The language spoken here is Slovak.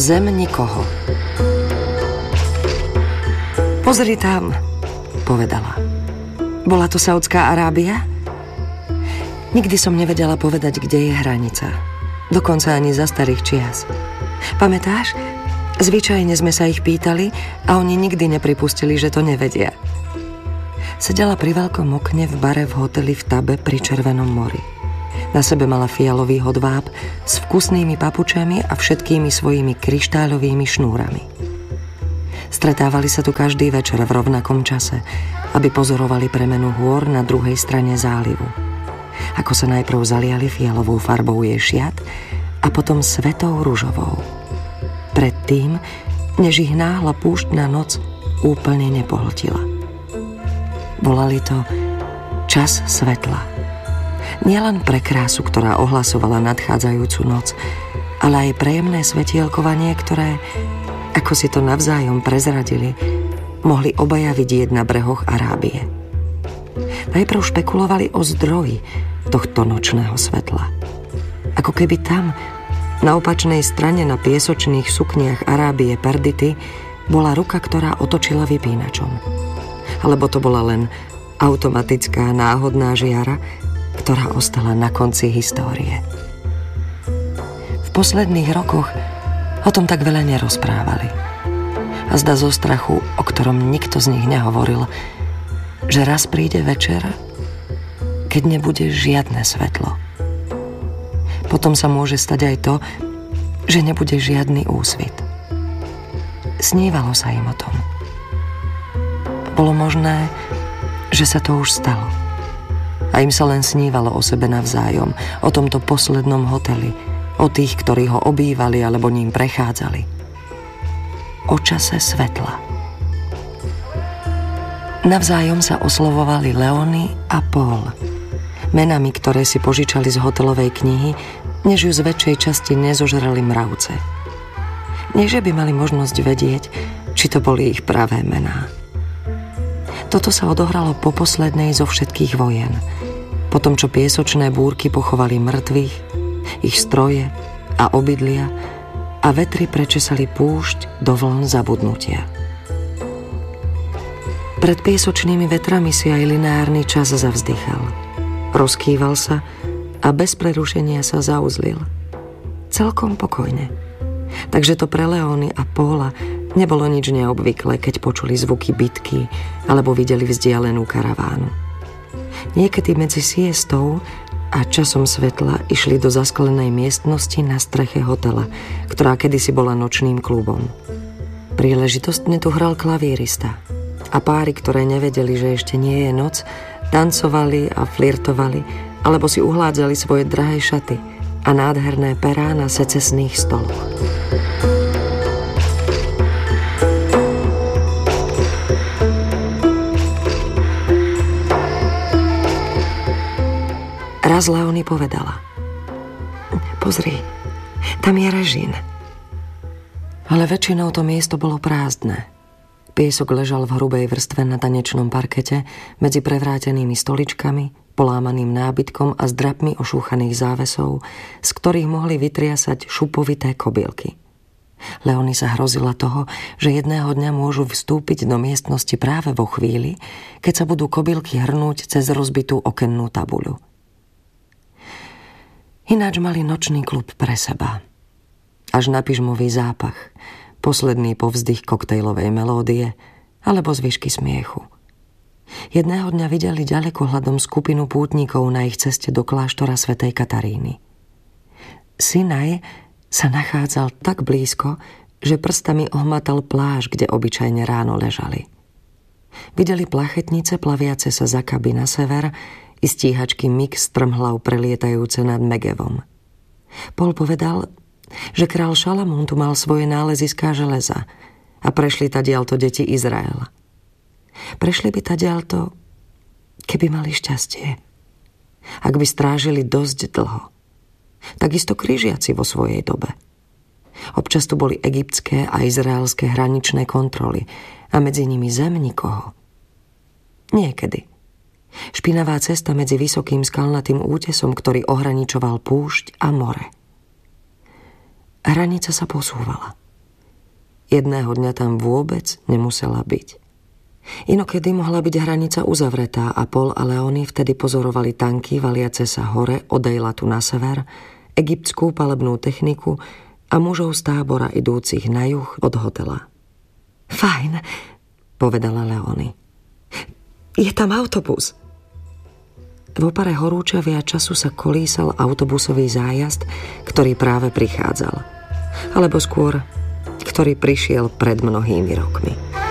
Zem nikoho. Pozri tam, povedala. Bola to Saudská Arábia? Nikdy som nevedela povedať, kde je hranica. Dokonca ani za starých čias. Pamätáš? Zvyčajne sme sa ich pýtali a oni nikdy nepripustili, že to nevedia. Sedela pri veľkom okne v bare v hoteli v Tabe pri Červenom mori. Na sebe mala fialový hodváb s vkusnými papučami a všetkými svojimi kryštáľovými šnúrami. Stretávali sa tu každý večer v rovnakom čase, aby pozorovali premenu hôr na druhej strane zálivu. Ako sa najprv zaliali fialovou farbou jej šiat a potom svetou ružovou. Predtým, než ich náhla púštna noc úplne nepohltila. Volali to čas svetla. Nielen pre krásu, ktorá ohlasovala nadchádzajúcu noc, ale aj pre jemné svetielkovanie, ktoré, ako si to navzájom prezradili, mohli obaja vidieť na brehoch Arábie. Najprv špekulovali o zdroji tohto nočného svetla. Ako keby tam, na opačnej strane na piesočných sukniach Arábie Perdity, bola ruka, ktorá otočila vypínačom. Alebo to bola len automatická náhodná žiara, ktorá ostala na konci histórie. V posledných rokoch o tom tak veľa nerozprávali. A zdá zo strachu, o ktorom nikto z nich nehovoril, že raz príde večer, keď nebude žiadne svetlo. Potom sa môže stať aj to, že nebude žiadny úsvit. Snívalo sa im o tom. Bolo možné, že sa to už stalo. A im sa len snívalo o sebe navzájom, o tomto poslednom hoteli, o tých, ktorí ho obývali alebo ním prechádzali. O čase svetla. Navzájom sa oslovovali Leonie a Paul, menami, ktoré si požičali z hotelovej knihy, než ju z väčšej časti nezožrali mravce. Nie, že by mali možnosť vedieť, či to boli ich pravé mená. Toto sa odohralo po poslednej zo všetkých vojen, po tom, čo piesočné búrky pochovali mŕtvych, ich stroje a obydlia a vetry prečesali púšť do vln zabudnutia. Pred piesočnými vetrami si aj lineárny čas zavzdychal. Rozkýval sa a bez prerušenia sa zauzlil. Celkom pokojne. Takže to pre Leonie a Paula nebolo nič neobvyklé, keď počuli zvuky bitky alebo videli vzdialenú karavánu. Niekedy medzi siestou a časom svetla išli do zasklenej miestnosti na streche hotela, ktorá kedysi bola nočným klubom. Príležitostne tu hral klavírista a páry, ktoré nevedeli, že ešte nie je noc, tancovali a flirtovali alebo si uhládzali svoje drahé šaty a nádherné perá na secesných stoloch. Raz Leonie povedala: Pozri, tam je režín. Ale väčšinou to miesto bolo prázdne. Piesok ležal v hrubej vrstve na tanečnom parkete medzi prevrátenými stoličkami, polámaným nábytkom a zdrapmi ošúchaných závesov, z ktorých mohli vytriasať šupovité kobylky. Leonie sa hrozila toho, že jedného dňa môžu vstúpiť do miestnosti práve vo chvíli, keď sa budú kobylky hrnúť cez rozbitú okennú tabuľu. Ináč mali nočný klub pre seba. Až na pyžmový zápach, posledný povzdych koktejlovej melódie alebo zvyšky smiechu. Jedného dňa videli ďalekohľadom skupinu pútnikov na ich ceste do kláštora svätej Kataríny. Sinaj sa nachádzal tak blízko, že prstami ohmatal pláž, kde obyčajne ráno ležali. Videli plachetnice plaviace sa za Kaby na sever i stíhačky MiG strmhlav prelietajúce nad Megevom. Paul povedal, že král Šalamún tu mal svoje náleziská železa a prešli tadiaľto deti Izraela. Prešli by tadiaľto, keby mali šťastie. Ak by strážili dosť dlho. Takisto križiaci vo svojej dobe. Občas tu boli egyptské a izraelské hraničné kontroly a medzi nimi zem nikoho. Niekedy. Špinavá cesta medzi vysokým skalnatým útesom, ktorý ohraničoval púšť a more. Hranica sa posúvala. jedného dňa tam vôbec nemusela byť. Inokedy mohla byť hranica uzavretá a Paul a Leonie vtedy pozorovali tanky valiace sa hore od Eilatu na sever, egyptskú palebnú techniku a mužov z tábora idúcich na juh od hotela. Fajn, povedala Leonie. Je tam autobus. V opare horúčavia času sa kolísal autobusový zájazd, ktorý práve prichádzal. Alebo skôr, ktorý prišiel pred mnohými rokmi.